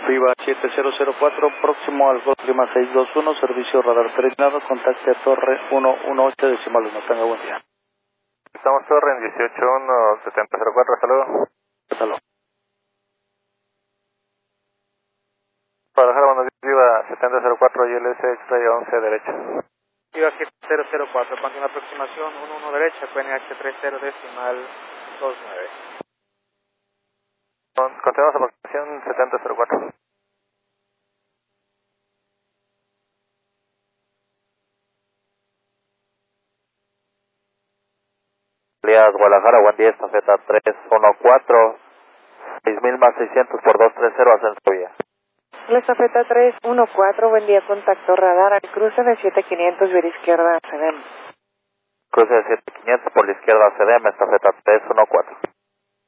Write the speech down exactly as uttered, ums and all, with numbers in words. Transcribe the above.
Viva siete cero cero cuatro, próximo al Golf Lima seis dos uno, servicio radar terminado, contacte a Torre ciento dieciocho decimal uno, tenga buen día. Estamos Torre en dieciocho uno setenta cero cuatro, hasta luego. Hasta luego. Guadalajara, buenos días, Viva setenta cero cuatro, I L S, X-Ray once, derecha. Viva siete cero cero cuatro, continua aproximación uno uno derecha, Q N H treinta decimal veintinueve. Continuamos aproximación setenta cero cuatro. Guadalajara, buen día, esta Z tres uno cuatro, seis mil más seiscientos por dos tres cero, ascenso vía. La estafeta tres uno cuatro, buen día, contacto radar al cruce de siete quinientos, vía izquierda, C D M. Cruce de siete quinientos por la izquierda, C D M, estafeta tres uno cuatro.